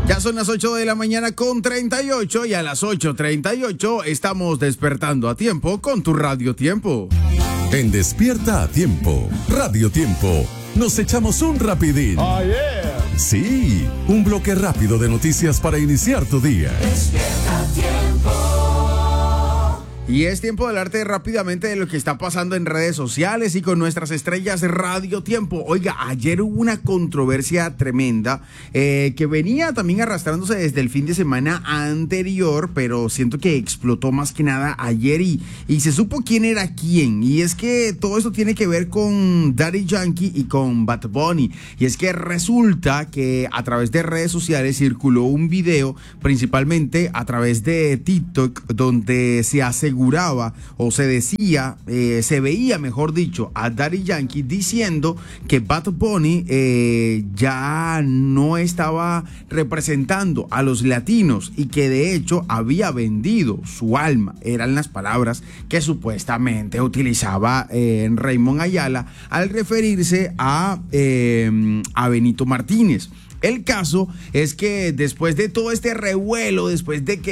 Ya son las 8 de la mañana con 38 y a las 8:38 estamos despertando a tiempo con tu Radio Tiempo. En Despierta a Tiempo, Radio Tiempo, nos echamos un rapidín. Oh, yeah. Sí, un bloque rápido de noticias para iniciar tu día. Despierta a Tiempo. Y es tiempo de hablarte rápidamente de lo que está pasando en redes sociales y con nuestras estrellas de Radio Tiempo. Oiga, ayer hubo una controversia tremenda que venía también arrastrándose desde el fin de semana anterior, pero siento que explotó más que nada ayer y se supo quién era quién. Y es que todo esto tiene que ver con Daddy Yankee y con Bad Bunny. Y es que resulta que a través de redes sociales circuló un video, principalmente a través de TikTok, donde se aseguraba o se decía, se veía mejor dicho, a Daddy Yankee diciendo que Bad Bunny ya no estaba representando a los latinos y que de hecho había vendido su alma. Eran las palabras que supuestamente utilizaba Raymond Ayala al referirse a Benito Martínez. El caso es que después de todo este revuelo, después de que